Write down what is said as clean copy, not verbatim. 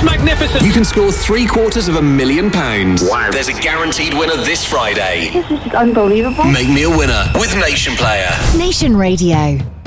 It's magnificent. You can score £750,000. Wow. There's a guaranteed winner this Friday. This is unbelievable. Make me a winner with Nation Player. Nation Radio.